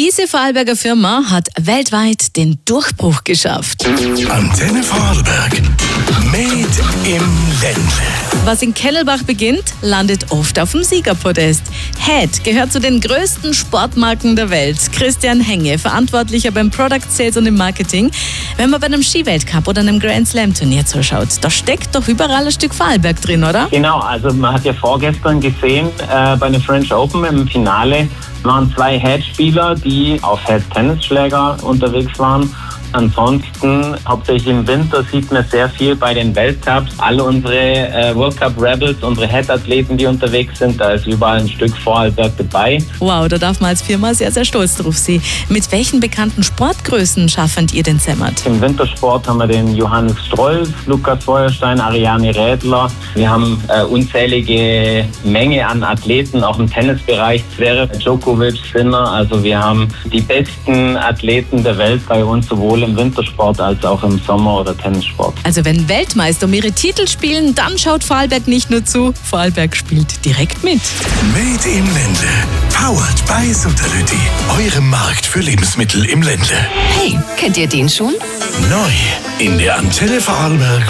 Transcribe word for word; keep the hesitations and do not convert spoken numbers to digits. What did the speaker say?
Diese Vorarlberger Firma hat weltweit den Durchbruch geschafft. Antenne Vorarlberg. Made im Ländle. Was in Kennelbach beginnt, landet oft auf dem Siegerpodest. Head gehört zu den größten Sportmarken der Welt. Christian Henge, Verantwortlicher beim Product Sales und im Marketing. Wenn man bei einem Skiweltcup oder einem Grand Slam Turnier zuschaut, da steckt doch überall ein Stück Vorarlberg drin, oder? Genau, also man hat ja vorgestern gesehen, äh, bei den French Open im Finale waren zwei Head-Spieler, die auf Head-Tennisschläger unterwegs waren. Ansonsten, hauptsächlich im Winter, sieht man sehr viel bei den Weltcups. Alle unsere äh, World Cup Rebels, unsere Head-Athleten, die unterwegs sind, da ist überall ein Stück Vorarlberg dabei. Wow, da darf man als Firma sehr, sehr stolz drauf sein. Mit welchen bekannten Sportgrößen schaffend ihr den Zemmert? Im Wintersport haben wir den Johannes Strolz, Lukas Feuerstein, Ariane Rädler. Wir haben äh, unzählige Menge an Athleten, auch im Tennisbereich. Zverev, Djokovic, Sinner. Also wir haben die besten Athleten der Welt bei uns, sowohl im Wintersport als auch im Sommer- oder Tennissport. Also wenn Weltmeister um ihre Titel spielen, dann schaut Vorarlberg nicht nur zu, Vorarlberg spielt direkt mit. Made im Ländle. Powered by Sutterlütti. Eure Markt für Lebensmittel im Ländle. Hey, kennt ihr den schon? Neu in der Antenne Vorarlberg